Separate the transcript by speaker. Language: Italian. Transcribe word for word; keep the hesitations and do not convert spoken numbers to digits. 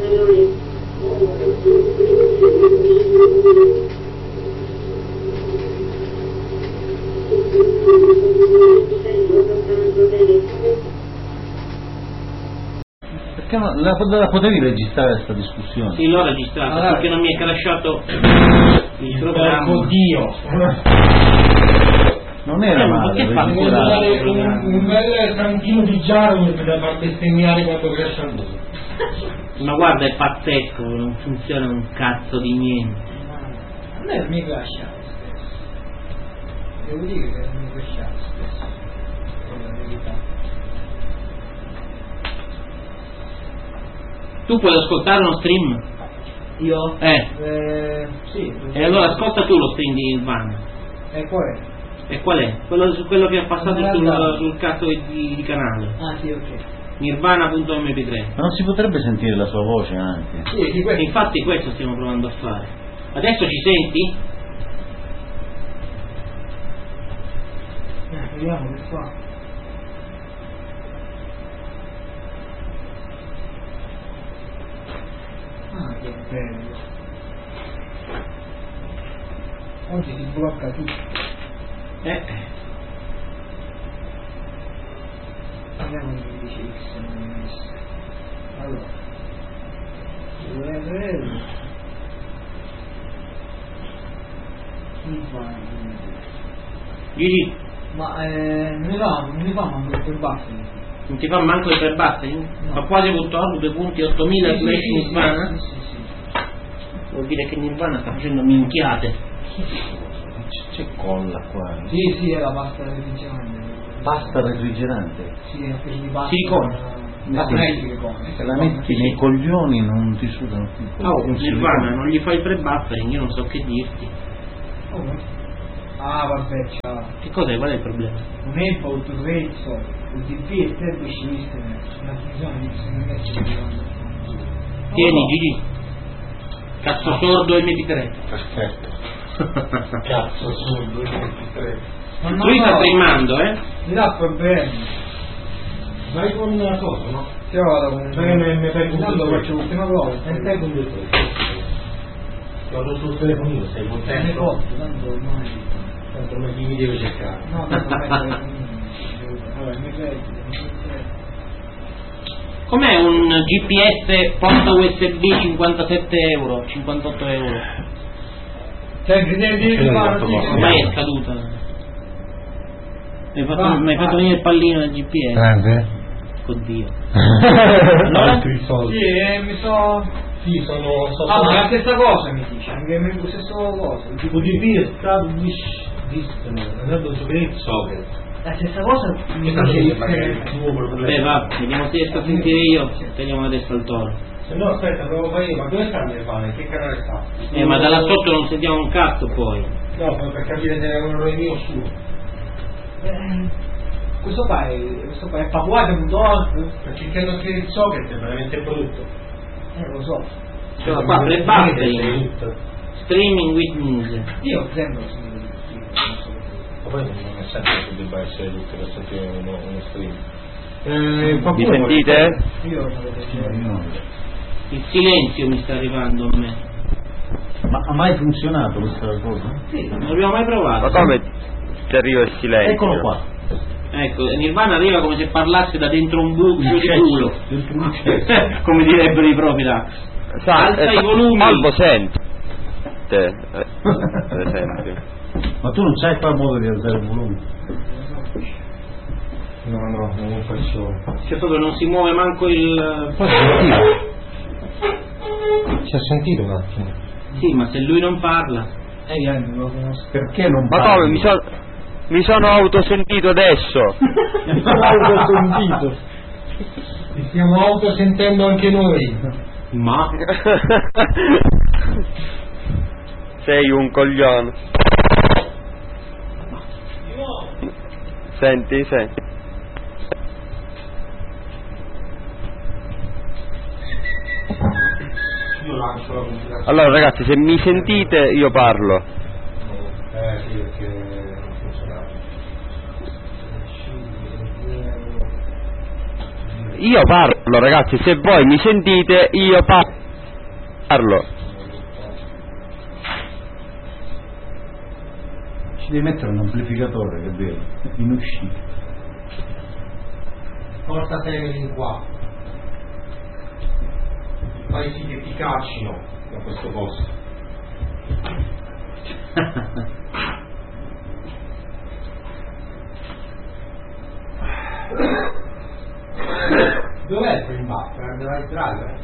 Speaker 1: Perché no, la, la potevi registrare questa discussione?
Speaker 2: Sì, l'ho registrata, allora, perché non mi è crashato il programma.
Speaker 3: Oddio!
Speaker 1: Non era male,
Speaker 3: registrare un, un bel tantino di giallo da far bestemmiare quando crasha il mondo.
Speaker 2: Ma guarda, è pazzesco, non funziona un cazzo di niente.
Speaker 4: A me non mi crasha spesso. Devo dire che non mi crasha spesso. È la verità.
Speaker 2: Tu puoi ascoltare uno stream?
Speaker 4: Io?
Speaker 2: Eh.
Speaker 4: eh sì.
Speaker 2: E allora ascolta tu lo stream di Nirvana.
Speaker 4: E qual è?
Speaker 2: E qual è? Quello, su quello che ha passato sul, sul cazzo di, di canale.
Speaker 4: Ah sì, ok.
Speaker 2: Nirvana punto emme pi tre.
Speaker 1: Ma non si potrebbe sentire la sua voce anche?
Speaker 4: Sì, sì, questo.
Speaker 2: Infatti questo stiamo provando a fare. Adesso ci senti?
Speaker 4: Eh, vediamo che qua. Ah, che bello. Oggi si blocca tutto.
Speaker 2: Eh.
Speaker 4: Vediamo che dice X non è messo. Allora. due euro. Mi fa.
Speaker 2: Gigi,
Speaker 4: Ma eh, non mi fa, non mi fa manco per bassi.
Speaker 2: non ti fa manco il per basta?
Speaker 4: No.
Speaker 2: Ma quasi punto org, due punti ottomila slash Nirvana?
Speaker 4: Sì, sì, sì.
Speaker 2: Vuol dire che Nirvana sta facendo minchiate.
Speaker 1: C'è colla qua.
Speaker 4: Sì, sì, è la pasta refrigerante.
Speaker 1: Pasta refrigerante?
Speaker 4: Sì, è una specie di pasta.
Speaker 2: Silicone.
Speaker 4: Ma
Speaker 1: Sì.
Speaker 4: non è silicone.
Speaker 1: Se la metti nei coglioni non ti sudano più.
Speaker 2: Oh,
Speaker 1: Non si
Speaker 2: Nirvana,
Speaker 1: vede.
Speaker 2: non gli fai il pre-buffering, io non so che dirti.
Speaker 4: Oh, ah, vabbè, ciao.
Speaker 2: Che cos'è? Qual è il problema?
Speaker 4: Un Apple autorate solo. Il D P è sempre scivolista. Una funzione di segnamento.
Speaker 2: Tieni, Gigi. Cazzo sordo emme pi tre.
Speaker 3: Perfetto. Cazzo sordo emme pi tre.
Speaker 4: Ma no,
Speaker 2: Lui sta
Speaker 4: no,
Speaker 2: streamando, eh?
Speaker 4: mi dà problemi.
Speaker 3: Vai con una cosa, no?
Speaker 4: Che vado con
Speaker 3: Bene, mi fai
Speaker 4: intanto faccio l'ultima cosa.
Speaker 3: E stai con due cose. Vado sul telefonino, sei
Speaker 4: Me ne
Speaker 3: contento?
Speaker 4: posso, tanto ormai.
Speaker 3: Tanto non chi mi deve cercare.
Speaker 4: No, tanto me telefonino. Vabbè, mi credi, mi credi.
Speaker 2: Com'è un G P S porta U S B cinquantasette euro, cinquantotto euro?
Speaker 4: Cioè, ti devi
Speaker 3: Ce l'hai
Speaker 4: fare
Speaker 3: fatto
Speaker 4: sì,
Speaker 3: poco.
Speaker 2: Ormai è scaduta. Mi hai fatto,
Speaker 4: Va,
Speaker 2: mi hai
Speaker 4: va.
Speaker 2: fatto venire il pallino del G P S.
Speaker 3: Grande?
Speaker 2: Oddio.
Speaker 3: Altri soldi.
Speaker 4: Sì, eh, mi so...
Speaker 3: Sì, sono... so-
Speaker 4: Ah, ma la stessa cosa mi dice, anche mi la stessa cosa.
Speaker 3: U D P establish distance, andando su che socket.
Speaker 4: La stessa cosa mi
Speaker 3: Che
Speaker 4: dice
Speaker 3: magari il
Speaker 4: che...
Speaker 3: tuo
Speaker 2: Beh,
Speaker 3: problema.
Speaker 2: va, vediamo se riesco a sentire io. Tagliamo la testa al toro.
Speaker 3: Se no, aspetta, provo a fare io, ma dove sta il mio pane? Che canale sta?
Speaker 2: Eh, ma da là sotto non sentiamo un cazzo poi.
Speaker 3: No, per capire se è un errore mio o suo.
Speaker 4: Eh, questo qua è... questo qua è papuato punto org.
Speaker 3: Perché credo che il socket è veramente il prodotto.
Speaker 4: Eh, lo so.
Speaker 2: Cioè, qua pre-buffering. Streaming with news.
Speaker 4: Io sembro sì, sì, non so.
Speaker 3: Ma poi non è sempre che debba essere tutto per sentire uno, uno stream. Eh,
Speaker 5: Mi
Speaker 3: qualcuno
Speaker 5: sentite?
Speaker 4: Io lo sapevo.
Speaker 2: Il silenzio mi sta arrivando a me.
Speaker 1: Ma ha mai funzionato questa cosa?
Speaker 4: Sì,
Speaker 2: Non l'abbiamo mai provato.
Speaker 5: Ma come ti arriva il silenzio?
Speaker 1: Eccolo qua.
Speaker 2: Ecco, Nirvana arriva come se parlasse da dentro un buco di
Speaker 1: cesso,
Speaker 2: culo.
Speaker 1: dentro un cesso.
Speaker 2: Come direbbero i propri là.
Speaker 5: Sa,
Speaker 2: Alza
Speaker 5: eh,
Speaker 2: i volumi.
Speaker 5: Albo sente. Eh, per esempio.
Speaker 1: Ma tu non sai fare modo di alzare il volume?
Speaker 3: No, no, non faccio.
Speaker 2: Cioè proprio non si muove manco il...
Speaker 3: Poi si è sentito. Si è sentito un attimo.
Speaker 2: Sì, ma se lui non parla.
Speaker 4: eh, io non lo conosco.
Speaker 1: Perché non
Speaker 5: Ma
Speaker 1: parli?
Speaker 5: come? Mi, son- mi sono autosentito adesso.
Speaker 3: Autosentito. Ci stiamo autosentendo anche noi.
Speaker 2: Ma...
Speaker 5: Sei un coglione. Senti, senti.
Speaker 3: Io lancio la pubblicità.
Speaker 5: Allora ragazzi, se mi sentite io parlo.
Speaker 3: Eh sì, perché non funzionava.
Speaker 5: io parlo, ragazzi, se voi mi sentite, io par- parlo.
Speaker 1: Ci devi mettere un amplificatore, che è vero, in uscita.
Speaker 3: Porta te qua. Fai sì che ti caccino da questo posto.
Speaker 4: Dov'è il primo buffer? Dov'è il driver?